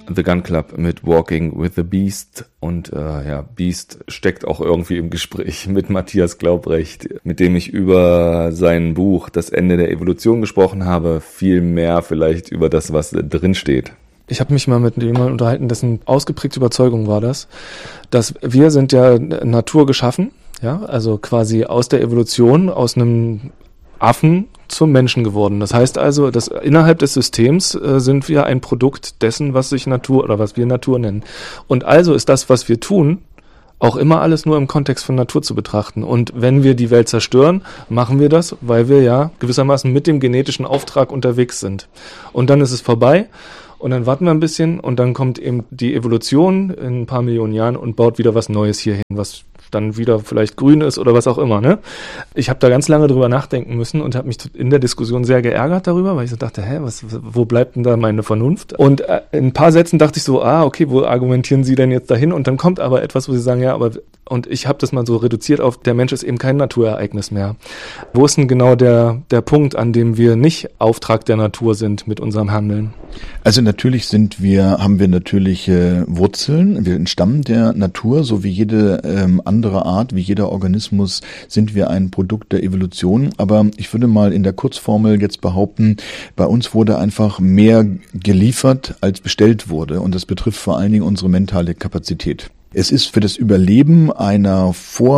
The Gun Club mit Walking with the Beast und Beast steckt auch irgendwie im Gespräch mit Matthias Glaubrecht, mit dem ich über sein Buch Das Ende der Evolution gesprochen habe, viel mehr vielleicht über das, was drin steht. Ich habe mich mal mit jemandem unterhalten, dessen ausgeprägte Überzeugung war das, dass wir sind ja Natur geschaffen, ja, also quasi aus der Evolution, aus einem Affen zum Menschen geworden. Das heißt also, dass innerhalb des Systems sind wir ein Produkt dessen, was sich Natur oder was wir Natur nennen. Und also ist das, was wir tun, auch immer alles nur im Kontext von Natur zu betrachten. Und wenn wir die Welt zerstören, machen wir das, weil wir ja gewissermaßen mit dem genetischen Auftrag unterwegs sind. Und dann ist es vorbei. Und dann warten wir ein bisschen und dann kommt eben die Evolution in ein paar Millionen Jahren und baut wieder was Neues hier hin, was dann wieder vielleicht grün ist oder was auch immer, ne? Ich habe da ganz lange drüber nachdenken müssen und habe mich in der Diskussion sehr geärgert darüber, weil ich so dachte, wo bleibt denn da meine Vernunft? Und in ein paar Sätzen dachte ich so, okay, wo argumentieren Sie denn jetzt dahin? Und dann kommt aber etwas, wo Sie sagen, und ich habe das mal so reduziert auf, der Mensch ist eben kein Naturereignis mehr. Wo ist denn genau der Punkt, an dem wir nicht Auftrag der Natur sind mit unserem Handeln? Also natürlich haben wir natürliche Wurzeln, wir entstammen der Natur, so wie jede andere Art, wie jeder Organismus sind wir ein Produkt der Evolution, aber ich würde mal in der Kurzformel jetzt behaupten, bei uns wurde einfach mehr geliefert, als bestellt wurde und das betrifft vor allen Dingen unsere mentale Kapazität. Es ist für das Überleben einer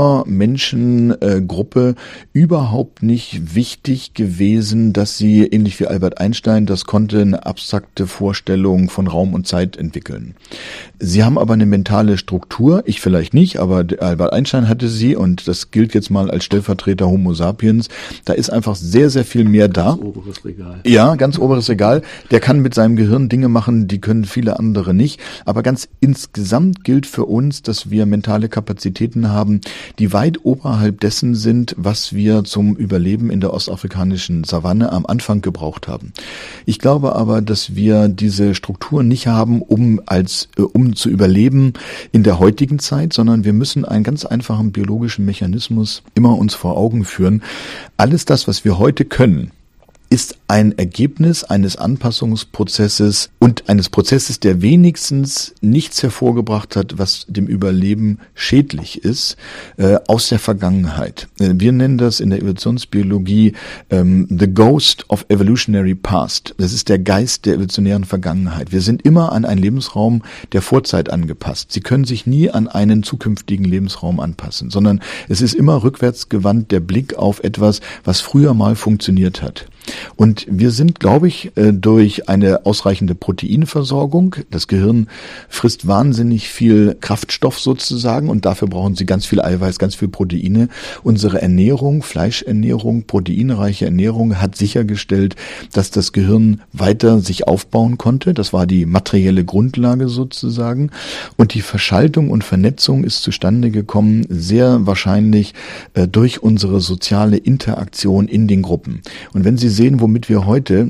Vormenschengruppe überhaupt nicht wichtig gewesen, dass sie, ähnlich wie Albert Einstein, das konnte eine abstrakte Vorstellung von Raum und Zeit entwickeln. Sie haben aber eine mentale Struktur, ich vielleicht nicht, aber Albert Einstein hatte sie und das gilt jetzt mal als Stellvertreter Homo sapiens. Da ist einfach sehr, sehr viel mehr da. Ganz oberes Regal. Ja, ganz oberes Regal. Der kann mit seinem Gehirn Dinge machen, die können viele andere nicht. Aber ganz insgesamt gilt für uns, dass wir mentale Kapazitäten haben, die weit oberhalb dessen sind, was wir zum Überleben in der ostafrikanischen Savanne am Anfang gebraucht haben. Ich glaube aber, dass wir diese Struktur nicht haben, um zu überleben in der heutigen Zeit, sondern wir müssen einen ganz einfachen biologischen Mechanismus immer uns vor Augen führen. Alles das, was wir heute können, ist ein Ergebnis eines Anpassungsprozesses und eines Prozesses, der wenigstens nichts hervorgebracht hat, was dem Überleben schädlich ist, aus der Vergangenheit. Wir nennen das in der Evolutionsbiologie the ghost of evolutionary past. Das ist der Geist der evolutionären Vergangenheit. Wir sind immer an einen Lebensraum der Vorzeit angepasst. Sie können sich nie an einen zukünftigen Lebensraum anpassen, sondern es ist immer rückwärts gewandt der Blick auf etwas, was früher mal funktioniert hat. Und wir sind, glaube ich, durch eine ausreichende Proteinversorgung, das Gehirn frisst wahnsinnig viel Kraftstoff sozusagen und dafür brauchen sie ganz viel Eiweiß, ganz viel Proteine. Unsere Ernährung, Fleischernährung, proteinreiche Ernährung hat sichergestellt, dass das Gehirn weiter sich aufbauen konnte. Das war die materielle Grundlage sozusagen. Und die Verschaltung und Vernetzung ist zustande gekommen, sehr wahrscheinlich durch unsere soziale Interaktion in den Gruppen. Und wenn Sie sehen, womit wir heute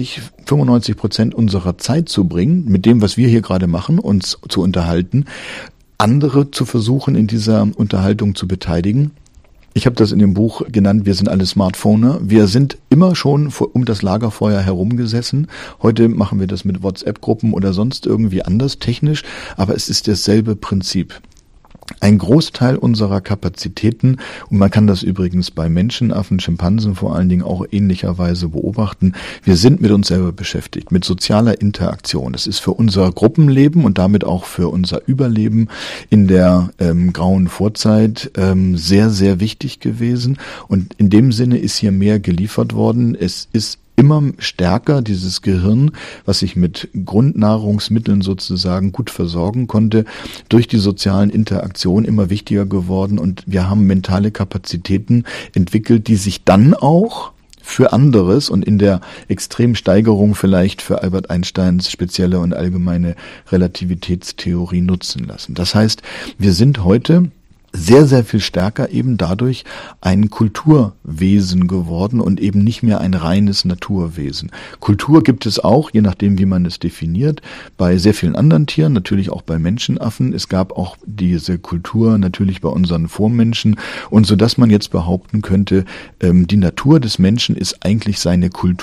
95% unserer Zeit zubringen, mit dem, was wir hier gerade machen, uns zu unterhalten, andere zu versuchen, in dieser Unterhaltung zu beteiligen. Ich habe das in dem Buch genannt, wir sind alle Smartphoner. Wir sind immer schon um das Lagerfeuer herumgesessen. Heute machen wir das mit WhatsApp-Gruppen oder sonst irgendwie anders technisch, aber es ist dasselbe Prinzip. Ein Großteil unserer Kapazitäten, und man kann das übrigens bei Menschenaffen, Schimpansen vor allen Dingen auch ähnlicherweise beobachten, wir sind mit uns selber beschäftigt, mit sozialer Interaktion. Das ist für unser Gruppenleben und damit auch für unser Überleben in der grauen Vorzeit sehr, sehr wichtig gewesen. Und in dem Sinne ist hier mehr geliefert worden. Es ist immer stärker dieses Gehirn, was sich mit Grundnahrungsmitteln sozusagen gut versorgen konnte, durch die sozialen Interaktionen immer wichtiger geworden und wir haben mentale Kapazitäten entwickelt, die sich dann auch für anderes und in der Extremsteigerung vielleicht für Albert Einsteins spezielle und allgemeine Relativitätstheorie nutzen lassen. Das heißt, wir sind heute sehr, sehr viel stärker eben dadurch ein Kulturwesen geworden und eben nicht mehr ein reines Naturwesen. Kultur gibt es auch, je nachdem, wie man es definiert, bei sehr vielen anderen Tieren, natürlich auch bei Menschenaffen. Es gab auch diese Kultur natürlich bei unseren Vormenschen und so dass man jetzt behaupten könnte, die Natur des Menschen ist eigentlich seine Kultur.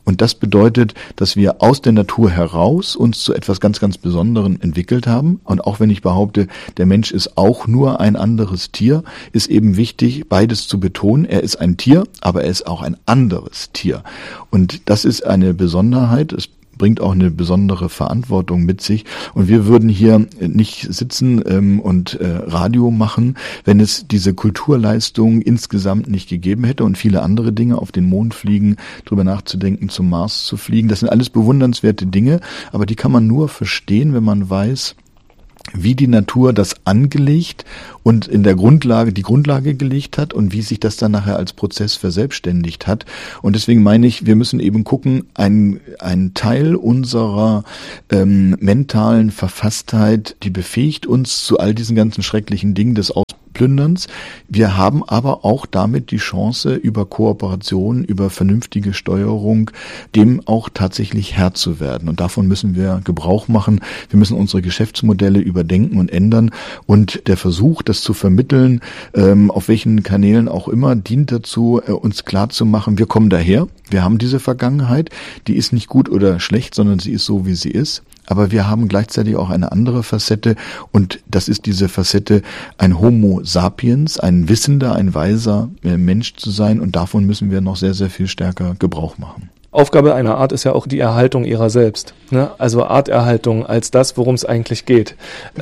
Und das bedeutet, dass wir aus der Natur heraus uns zu etwas ganz, ganz Besonderem entwickelt haben. Und auch wenn ich behaupte, der Mensch ist auch nur ein anderes Tier, ist eben wichtig, beides zu betonen. Er ist ein Tier, aber er ist auch ein anderes Tier. Und das ist eine Besonderheit. Es bringt auch eine besondere Verantwortung mit sich. Und wir würden hier nicht sitzen und Radio machen, wenn es diese Kulturleistung insgesamt nicht gegeben hätte und viele andere Dinge, auf den Mond fliegen, drüber nachzudenken, zum Mars zu fliegen. Das sind alles bewundernswerte Dinge, aber die kann man nur verstehen, wenn man weiß, wie die Natur das angelegt und in der Grundlage die Grundlage gelegt hat und wie sich das dann nachher als Prozess verselbstständigt hat. Und deswegen meine ich, wir müssen eben gucken, ein Teil unserer mentalen Verfasstheit, die befähigt uns zu all diesen ganzen schrecklichen Dingen des Ausplünderns. Wir haben aber auch damit die Chance, über Kooperation, über vernünftige Steuerung, dem auch tatsächlich Herr zu werden. Und davon müssen wir Gebrauch machen. Wir müssen unsere Geschäftsmodelle überdenken und ändern. Und der Versuch, das zu vermitteln, auf welchen Kanälen auch immer, dient dazu, uns klarzumachen, wir kommen daher. Wir haben diese Vergangenheit. Die ist nicht gut oder schlecht, sondern sie ist so, wie sie ist. Aber wir haben gleichzeitig auch eine andere Facette und das ist diese Facette, ein Homo sapiens, ein wissender, ein weiser Mensch zu sein und davon müssen wir noch sehr, sehr viel stärker Gebrauch machen. Aufgabe einer Art ist ja auch die Erhaltung ihrer selbst, ne? Also Arterhaltung als das, worum es eigentlich geht.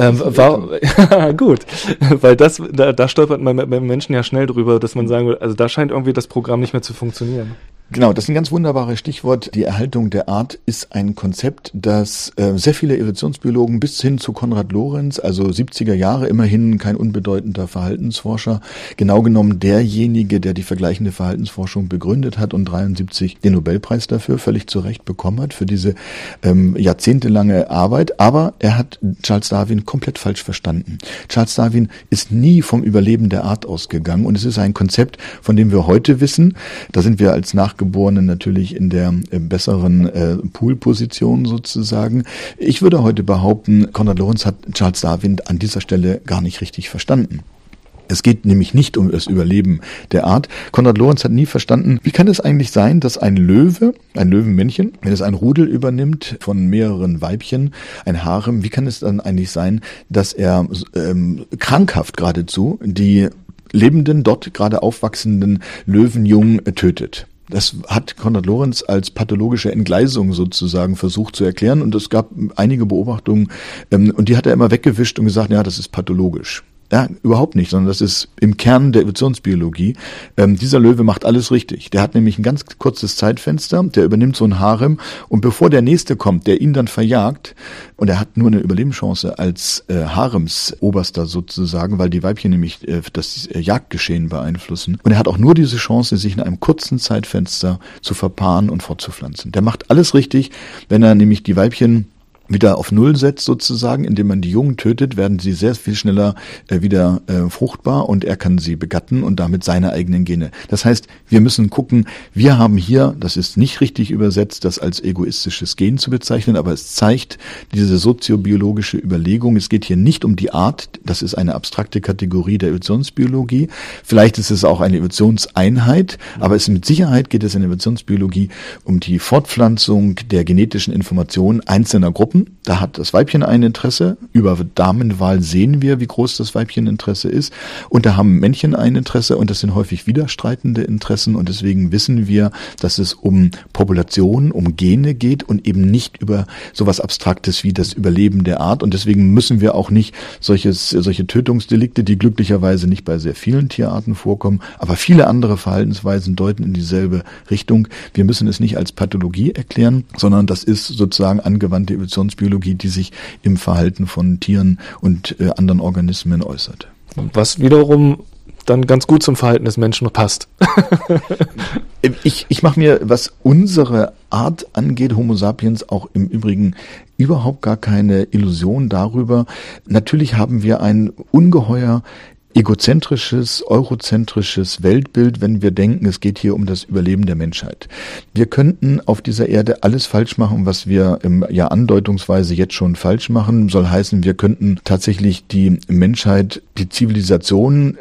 Gut, weil da stolpert man beim Menschen ja schnell drüber, dass man sagen will, also da scheint irgendwie das Programm nicht mehr zu funktionieren. Genau, das ist ein ganz wunderbares Stichwort. Die Erhaltung der Art ist ein Konzept, das sehr viele Evolutionsbiologen bis hin zu Konrad Lorenz, also 70er Jahre, immerhin kein unbedeutender Verhaltensforscher, genau genommen derjenige, der die vergleichende Verhaltensforschung begründet hat und 1973 den Nobelpreis dafür völlig zu Recht bekommen hat, für diese jahrzehntelange Arbeit. Aber er hat Charles Darwin komplett falsch verstanden. Charles Darwin ist nie vom Überleben der Art ausgegangen und es ist ein Konzept, von dem wir heute wissen, da sind wir als Nachgeborene natürlich in der besseren Poolposition sozusagen. Ich würde heute behaupten, Konrad Lorenz hat Charles Darwin an dieser Stelle gar nicht richtig verstanden. Es geht nämlich nicht um das Überleben der Art. Konrad Lorenz hat nie verstanden, wie kann es eigentlich sein, dass ein Löwe, ein Löwenmännchen, wenn es ein Rudel übernimmt von mehreren Weibchen, ein Harem, wie kann es dann eigentlich sein, dass er krankhaft geradezu die lebenden, dort gerade aufwachsenden Löwenjungen tötet? Das hat Konrad Lorenz als pathologische Entgleisung sozusagen versucht zu erklären und es gab einige Beobachtungen und die hat er immer weggewischt und gesagt, ja, das ist pathologisch. Ja, überhaupt nicht, sondern das ist im Kern der Evolutionsbiologie. Dieser Löwe macht alles richtig. Der hat nämlich ein ganz kurzes Zeitfenster, der übernimmt so ein Harem und bevor der Nächste kommt, der ihn dann verjagt, und er hat nur eine Überlebenschance als Haremsoberster sozusagen, weil die Weibchen nämlich das Jagdgeschehen beeinflussen. Und er hat auch nur diese Chance, sich in einem kurzen Zeitfenster zu verpaaren und fortzupflanzen. Der macht alles richtig, wenn er nämlich die Weibchen wieder auf Null setzt sozusagen, indem man die Jungen tötet, werden sie sehr viel schneller wieder fruchtbar und er kann sie begatten und damit seine eigenen Gene. Das heißt, wir müssen gucken, wir haben hier, das ist nicht richtig übersetzt, das als egoistisches Gen zu bezeichnen, aber es zeigt diese soziobiologische Überlegung. Es geht hier nicht um die Art, das ist eine abstrakte Kategorie der Evolutionsbiologie. Vielleicht ist es auch eine Evolutionseinheit, aber mit Sicherheit geht es in der Evolutionsbiologie um die Fortpflanzung der genetischen Informationen einzelner Gruppen. Da hat das Weibchen ein Interesse. Über Damenwahl sehen wir, wie groß das Weibcheninteresse ist. Und da haben Männchen ein Interesse und das sind häufig widerstreitende Interessen. Und deswegen wissen wir, dass es um Populationen, um Gene geht und eben nicht über sowas Abstraktes wie das Überleben der Art. Und deswegen müssen wir auch nicht solche Tötungsdelikte, die glücklicherweise nicht bei sehr vielen Tierarten vorkommen, aber viele andere Verhaltensweisen deuten in dieselbe Richtung. Wir müssen es nicht als Pathologie erklären, sondern das ist sozusagen angewandte Evolutionsbiologie, die sich im Verhalten von Tieren und anderen Organismen äußert. Was wiederum dann ganz gut zum Verhalten des Menschen passt. Ich mache mir, was unsere Art angeht, Homo sapiens, auch im Übrigen überhaupt gar keine Illusion darüber. Natürlich haben wir ein ungeheuer egozentrisches, eurozentrisches Weltbild, wenn wir denken, es geht hier um das Überleben der Menschheit. Wir könnten auf dieser Erde alles falsch machen, was wir andeutungsweise jetzt schon falsch machen. Soll heißen, wir könnten tatsächlich die Menschheit, die Zivilisation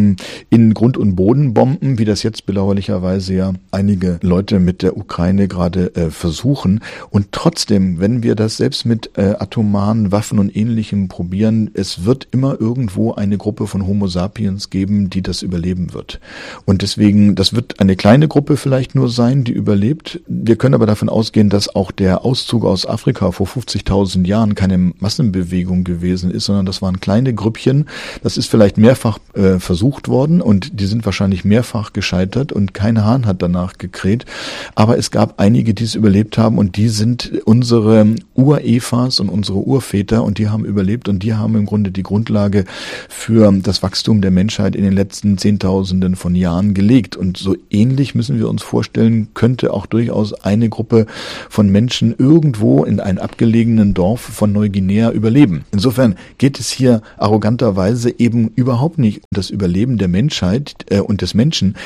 in Grund und Boden bomben, wie das jetzt bedauerlicherweise ja einige Leute mit der Ukraine gerade versuchen. Und trotzdem, wenn wir das selbst mit atomaren Waffen und Ähnlichem probieren, es wird immer irgendwo eine Gruppe von Homo sapiens geben, die das überleben wird. Und deswegen, das wird eine kleine Gruppe vielleicht nur sein, die überlebt. Wir können aber davon ausgehen, dass auch der Auszug aus Afrika vor 50.000 Jahren keine Massenbewegung gewesen ist, sondern das waren kleine Grüppchen. Das ist vielleicht mehrfach versucht worden und die sind wahrscheinlich mehrfach gescheitert und kein Hahn hat danach gekräht. Aber es gab einige, die es überlebt haben und die sind unsere Ur-Evas und unsere Urväter und die haben überlebt und die haben im Grunde die Grundlage für das Wachstum der Menschheit in den letzten Zehntausenden von Jahren gelegt. Und so ähnlich müssen wir uns vorstellen, könnte auch durchaus eine Gruppe von Menschen irgendwo in einem abgelegenen Dorf von Neuguinea überleben. Insofern geht es hier arroganterweise eben überhaupt nicht um das Überleben der Menschheit und des Menschen.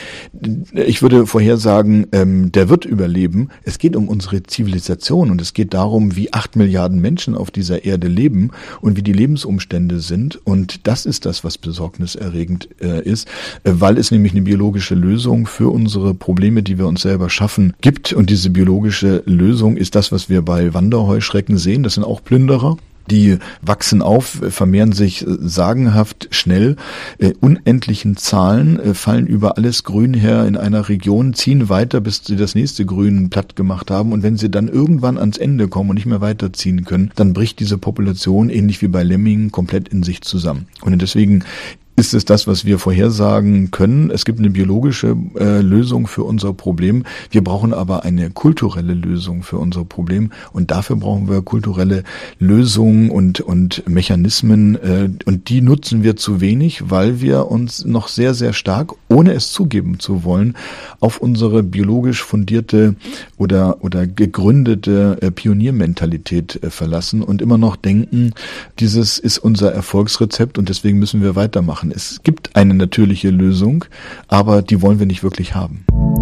Ich würde vorhersagen, der wird überleben. Es geht um unsere Zivilisation und es geht darum, wie 8 Milliarden Menschen auf dieser Erde leben und wie die Lebensumstände sind. Und das ist das, was besorgniserregend ist, weil es nämlich eine biologische Lösung für unsere Probleme, die wir uns selber schaffen, gibt. Und diese biologische Lösung ist das, was wir bei Wanderheuschrecken sehen. Das sind auch Plünderer. Die wachsen auf, vermehren sich sagenhaft schnell, unendlichen Zahlen, fallen über alles Grün her in einer Region, ziehen weiter, bis sie das nächste Grün platt gemacht haben. Und wenn sie dann irgendwann ans Ende kommen und nicht mehr weiterziehen können, dann bricht diese Population, ähnlich wie bei Lemmingen, komplett in sich zusammen. Und deswegen ist es das, was wir vorhersagen können. Es gibt eine biologische Lösung für unser Problem. Wir brauchen aber eine kulturelle Lösung für unser Problem. Und dafür brauchen wir kulturelle Lösungen und Mechanismen. Und die nutzen wir zu wenig, weil wir uns noch sehr, sehr stark, ohne es zugeben zu wollen, auf unsere biologisch fundierte oder gegründete Pioniermentalität verlassen und immer noch denken, dieses ist unser Erfolgsrezept und deswegen müssen wir weitermachen. Es gibt eine natürliche Lösung, aber die wollen wir nicht wirklich haben.